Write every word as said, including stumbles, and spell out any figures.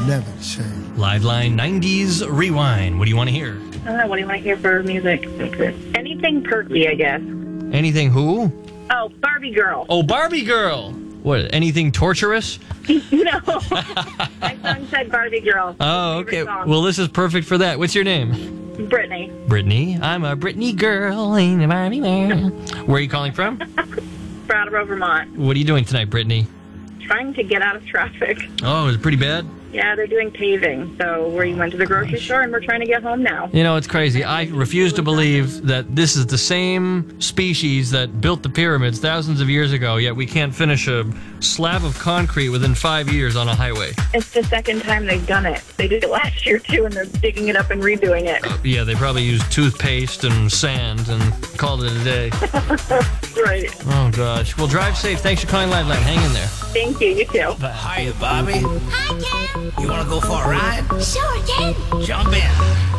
never change. Liveline nineties Rewind. What do you want to hear? I don't know. What do you want to hear for music? Anything perky, I guess. Anything who? Oh, Barbie Girl. Oh, Barbie Girl. What, anything torturous? No. My son said Barbie Girl. Oh, Favorite okay. song. Well, this is perfect for that. What's your name? Brittany. Brittany. I'm a Brittany girl, ain't a Barbie man. Where are you calling from? Brattleboro, Vermont. What are you doing tonight, Brittany? Trying to get out of traffic. Oh, is it pretty bad? Yeah, they're doing paving. So we went to the grocery store and we're trying to get home now. You know, it's crazy. I refuse to believe that this is the same species that built the pyramids thousands of years ago, yet we can't finish a slab of concrete within five years on a highway. It's the second time they've done it. They did it last year too, and they're digging it up and redoing it. Yeah, they probably used toothpaste and sand and called it a day. Right. Oh, gosh. Well, drive safe. Thanks for calling Liveline. Hang in there. Thank you. You too. Hiya, Bobby. Hi, Ken. You want to go for a ride? Sure, Ken. Jump in.